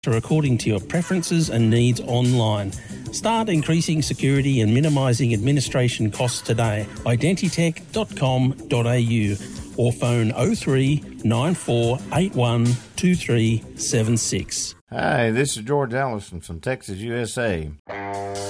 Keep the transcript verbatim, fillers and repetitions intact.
according to your preferences and needs online. Start increasing security and minimising administration costs today. identitech dot com dot a u or phone oh three nine four eight one two three seven six. Hi, this is George Allison from Texas, U S A.